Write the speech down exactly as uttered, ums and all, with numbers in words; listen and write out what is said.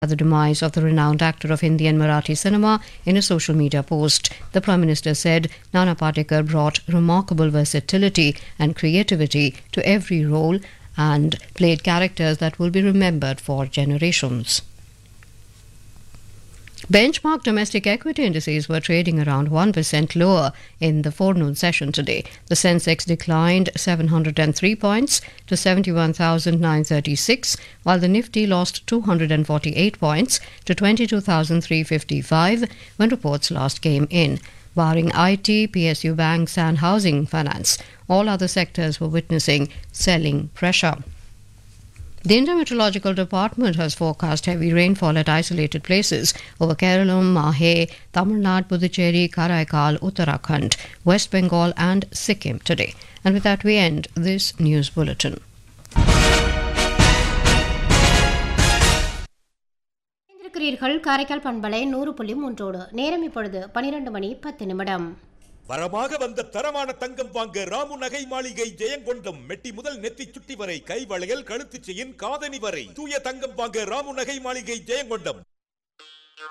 The demise of the renowned actor of Hindi and Marathi cinema in a social media post. The Prime Minister said Nana Patekar brought remarkable versatility and creativity to every role and played characters that will be remembered for generations. Benchmark domestic equity indices were trading around one percent lower in the forenoon session today. The Sensex declined seven hundred three points to seventy-one thousand nine hundred thirty-six, while the Nifty lost two hundred forty-eight points to twenty-two thousand three hundred fifty-five when reports last came in. Barring I T, P S U banks and housing finance, all other sectors were witnessing selling pressure. The Indian Meteorological Department has forecast heavy rainfall at isolated places over Kerala, Mahe, Tamil Nadu, Puducherry, Karaikal, Uttarakhand, West Bengal and Sikkim today. And with that we end this news bulletin. Karaikal பண்பலை நூறு புள்ளி மூன்றோடு நேரம் இப்பொழுது பனிரெண்டு மணி பத்து நிமிடம். வரமாக வந்த தரமான தங்கம் வாங்க ராமு நகை மாளிகை ஜெயங்கொண்டம். மெட்டி முதல் நெத்தி சுட்டி வரை கை வளையல் கழுத்து செயின் காதணி வரை தூய தங்கம் வாங்க ராமு நகை மாளிகை ஜெயங்கொண்டம்.